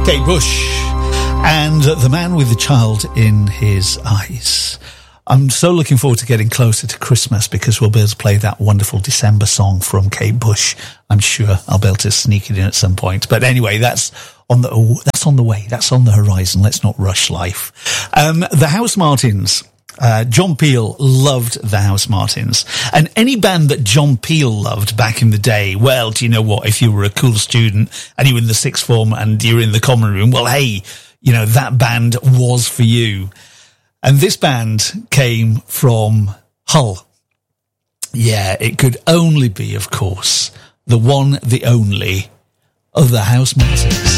Kate Bush and The Man with the Child in His Eyes. I'm so looking forward to getting closer to Christmas because we'll be able to play that wonderful December song from Kate Bush. I'm sure I'll be able to sneak it in at some point. But anyway, that's on the way. That's on the horizon. Let's not rush life. The Housemartins. John Peel loved the Housemartins. And any band that John Peel loved back in the day, well, do you know what? If you were a cool student and you were in the sixth form and you're in the common room, well, hey, you know, that band was for you. And this band came from Hull. Yeah, it could only be, of course, the one, the only of the Housemartins.